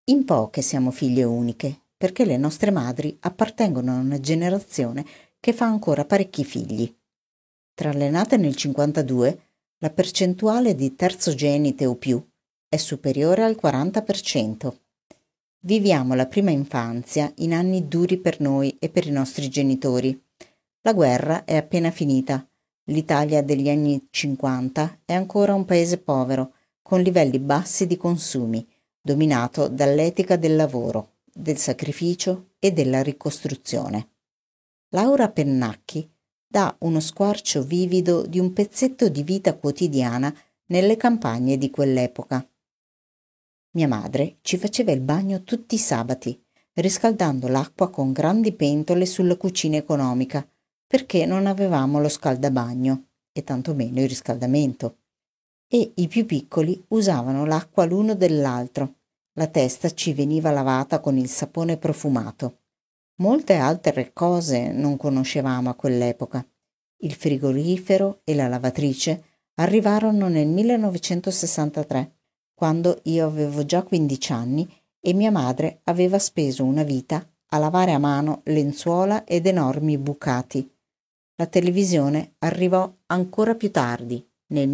In poche siamo figlie uniche, perché le nostre madri appartengono a una generazione che fa ancora parecchi figli. Tra le nate nel 52, la percentuale di terzogenite o più è superiore al 40%. Viviamo la prima infanzia in anni duri per noi e per i nostri genitori. La guerra è appena finita. L'Italia degli anni 50 è ancora un paese povero, con livelli bassi di consumi, dominato dall'etica del lavoro, del sacrificio e della ricostruzione. Laura Pennacchi dà uno squarcio vivido di un pezzetto di vita quotidiana nelle campagne di quell'epoca. Mia madre ci faceva il bagno tutti i sabati, riscaldando l'acqua con grandi pentole sulla cucina economica, perché non avevamo lo scaldabagno e tantomeno il riscaldamento. E i più piccoli usavano l'acqua l'uno dell'altro. La testa ci veniva lavata con il sapone profumato. Molte altre cose non conoscevamo a quell'epoca. Il frigorifero e la lavatrice arrivarono nel 1963, quando io avevo già 15 anni e mia madre aveva speso una vita a lavare a mano lenzuola ed enormi bucati. La televisione arrivò ancora più tardi, nel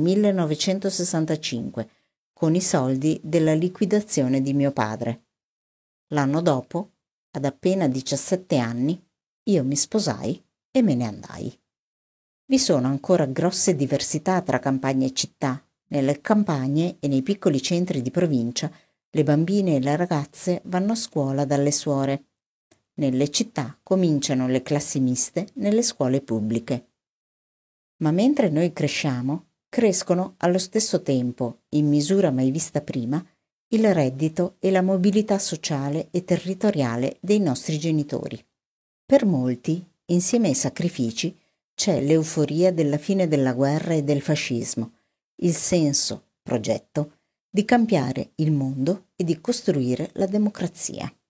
1965, con i soldi della liquidazione di mio padre. L'anno dopo, ad appena 17 anni, io mi sposai e me ne andai. Vi sono ancora grosse diversità tra campagna e città. Nelle campagne e nei piccoli centri di provincia le bambine e le ragazze vanno a scuola dalle suore. Nelle città cominciano le classi miste nelle scuole pubbliche. Ma mentre noi cresciamo, crescono allo stesso tempo, in misura mai vista prima, il reddito e la mobilità sociale e territoriale dei nostri genitori. Per molti, insieme ai sacrifici, c'è l'euforia della fine della guerra e del fascismo, il progetto, di cambiare il mondo e di costruire la democrazia.